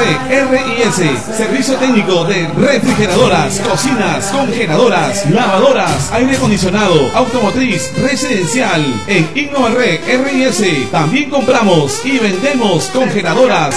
RIS, servicio técnico de refrigeradoras, cocinas, congeladoras, lavadoras, aire acondicionado, automotriz, residencial. En Innovarec RIS también compramos y vendemos congeladoras,